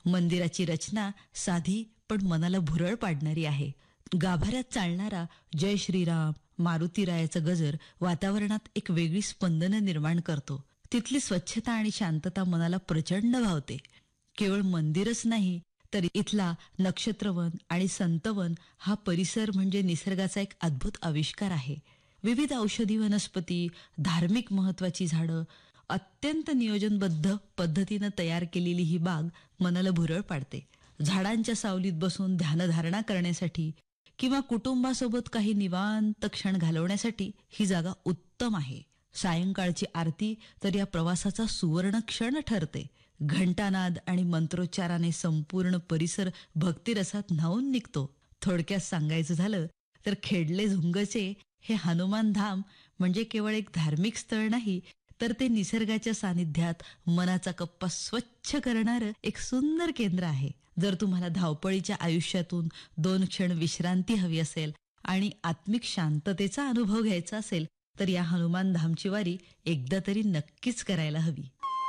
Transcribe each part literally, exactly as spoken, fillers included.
मंदिराची रचना साधी पण मनाला भुरळ पाडणारी आहे. गाभाऱ्यात चालणारा जय श्रीराम मारुतीरायाचा गजर वातावरणात एक वेगळी स्पंदनं निर्माण करतो. तिथली स्वच्छता आणि शांतता मनाला प्रचंड भावते. केवळ मंदिरच नाही तर इथला नक्षत्रवन आणि संतवन हा परिसर म्हणजे निसर्गाचा एक अद्भुत आविष्कार आहे. विविध औषधी वनस्पती, धार्मिक महत्वाची झाडं, अत्यंत नियोजनबद्ध पद्धतीनं तयार केलेली ही बाग मनाला भुरळ पाडते. झाडांच्या सावलीत बसून ध्यानधारणा करण्यासाठी किंवा कुटुंबासोबत काही निवांत क्षण घालवण्यासाठी ही जागा उत्तम आहे. सायंकाळची आरती तर या प्रवासाचा सुवर्ण क्षण ठरते. घंटानाद आणि मंत्रोच्चाराने संपूर्ण परिसर भक्तिरसात न्हावून निघतो. थोडक्यात सांगायचं झालं तर खेडले झुंगचे हे हनुमान धाम म्हणजे केवळ एक धार्मिक स्थळ नाही, तर ते निसर्गाच्या सानिध्यात मनाचा कप्पा स्वच्छ करणारं एक सुंदर केंद्र आहे. जर तुम्हाला धावपळीच्या आयुष्यातून दोन क्षण विश्रांती हवी असेल आणि आत्मिक शांततेचा अनुभव घ्यायचा असेल तर या हनुमान धामची वारी एकदा तरी नक्कीच करायला हवी.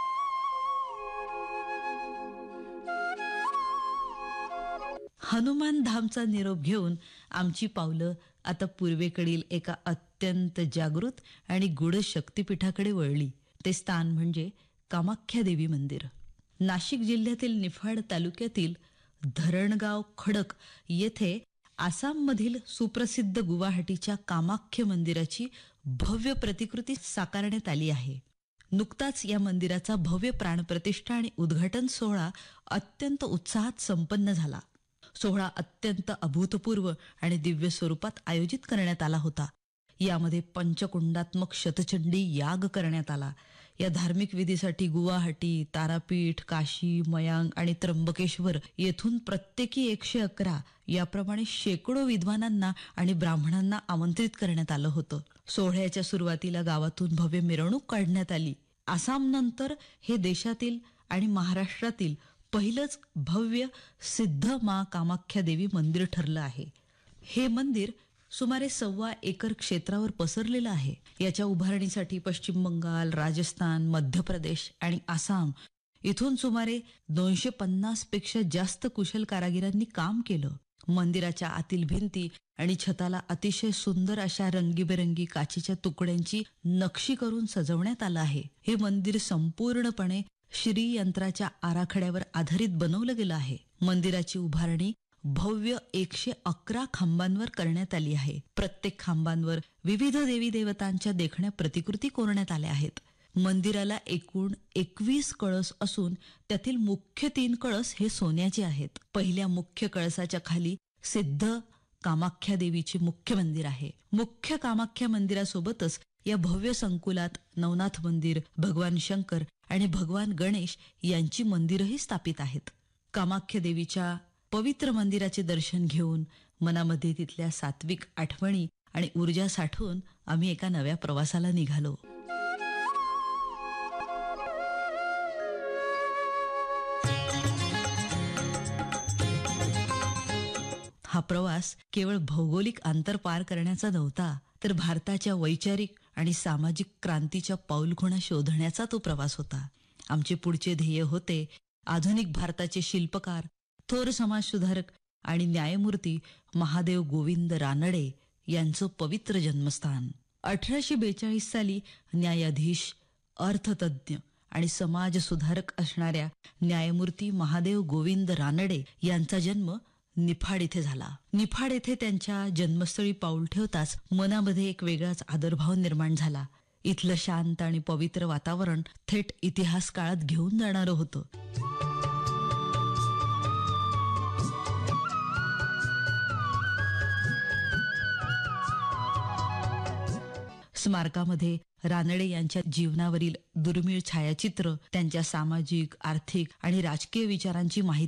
हनुमान धामचा निरोप घेऊन आमची पावलं आता पूर्वेकडील एका अत्यंत जागृत आणि गूढ शक्तिपीठाकडे वळली. ते स्थान म्हणजे कामाख्या देवी मंदिर. नाशिक जिल्ह्यातील निफाड तालुक्यातील धरणगाव खडक येथे आसाममधील सुप्रसिद्ध गुवाहाटीच्या कामाख्या मंदिराची भव्य प्रतिकृती साकारण्यात आली आहे. नुकताच या मंदिराचा भव्य प्राणप्रतिष्ठा आणि उद्घाटन सोहळा अत्यंत उत्साहात संपन्न झाला. सोहळा अत्यंत अभूतपूर्व आणि दिव्य स्वरूपात आयोजित करण्यात आला होता. यामध्ये पंचकुंडात्मक शतचंडी याग करण्यात आला. या धार्मिक विधीसाठी गुवाहाटी, तारापीठ, काशी, मयांग आणि त्र्यंबकेश्वर येथून प्रत्येकी एकशे अकरा याप्रमाणे शेकडो विद्वानांना आणि ब्राह्मणांना आमंत्रित करण्यात आलं होतं. सोहळ्याच्या सुरुवातीला गावातून भव्य मिरवणूक काढण्यात आली. आसामनंतर हे देशातील आणि महाराष्ट्रातील पहिलंच भव्य सिद्ध मा कामाख्या देवी मंदिर ठरलं आहे. हे मंदिर सुमारे सव्वा एकर क्षेत्रावर पसरलेलं आहे. याच्या उभारणीसाठी पश्चिम बंगाल, राजस्थान, मध्य प्रदेश आणि आसाम इथून सुमारे दोनशे पन्नास पेक्षा जास्त कुशल कारागिरांनी काम केलं. मंदिराच्या आतील भिंती आणि छताला अतिशय सुंदर अशा रंगीबेरंगी काचेच्या तुकड्यांची नक्षी करून सजवण्यात आलं आहे. हे मंदिर संपूर्णपणे श्री यंत्राच्या आराखड्यावर आधारित बनवलं गेलं आहे. मंदिराची उभारणी भव्य एकशे अकरा खांबांवर करण्यात आली आहे. प्रत्येक खांबांवर विविध देवी देवतांच्या देखण्या प्रतिकृती कोरण्यात आल्या आहेत. मंदिराला एकूण एकवीस कळस असून त्यातील मुख्य तीन कळस हे सोन्याचे आहेत. पहिल्या मुख्य कळसाच्या खाली सिद्ध कामाख्या देवीचे मुख्य मंदिर आहे. मुख्य कामाख्या मंदिरासोबतच या भव्य संकुलात नवनाथ मंदिर, भगवान शंकर आणि भगवान गणेश यांची मंदिरही स्थापित आहेत. कामाख्या देवीच्या पवित्र मंदिराचे दर्शन घेऊन मनामध्ये तिथल्या सात्विक आठवणी आणि ऊर्जा साठवून आम्ही एका नव्या प्रवासाला निघालो. हा प्रवास केवळ भौगोलिक अंतर पार करण्याचा नव्हता, तर भारताच्या वैचारिक आणि सामाजिक क्रांतीच्या पाऊलखुणा शोधण्याचा तो प्रवास होता. आमचे पुढचे ध्येय होते आधुनिक भारताचे शिल्पकार, थोर समाजसुधारक आणि न्यायमूर्ती महादेव गोविंद रानडे यांचं पवित्र जन्मस्थान. अठराशे बेचाळीस साली न्यायाधीश, अर्थतज्ञ आणि समाजसुधारक असणाऱ्या न्यायमूर्ती महादेव गोविंद रानडे यांचा जन्म निफाड इथे झाला. निफाड येथे त्यांच्या जन्मस्थळी पाऊल ठेवताच मनामध्ये एक वेगळाच आदरभाव निर्माण झाला. इथलं शांत आणि पवित्र वातावरण थेट इतिहास काळात घेऊन जाणारं होतं. स्मारकामध्ये रानडे यांच्या जीवनावरील दुर्मिळ छायाचित्र, त्यांच्या सामाजिक, आर्थिक आणि राजकीय विचारांची माहिती